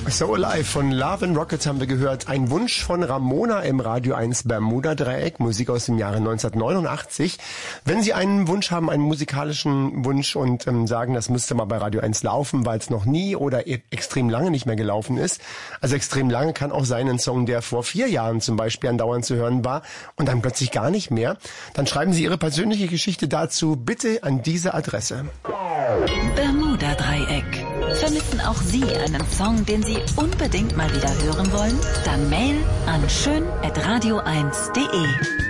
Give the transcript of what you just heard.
So Alive von Love and Rockets haben wir gehört. Ein Wunsch von Ramona im Radio 1 Bermuda-Dreieck. Musik aus dem Jahre 1989. Wenn Sie einen Wunsch haben, einen musikalischen Wunsch und sagen, das müsste mal bei Radio 1 laufen, weil es noch nie oder extrem lange nicht mehr gelaufen ist. Also extrem lange kann auch sein ein Song, der vor 4 Jahren zum Beispiel andauernd zu hören war und dann plötzlich gar nicht mehr. Dann schreiben Sie Ihre persönliche Geschichte dazu bitte an diese Adresse. Bermuda-Dreieck. Vermissen auch Sie einen Song, den Sie unbedingt mal wieder hören wollen? Dann Mail an schön@radio1.de.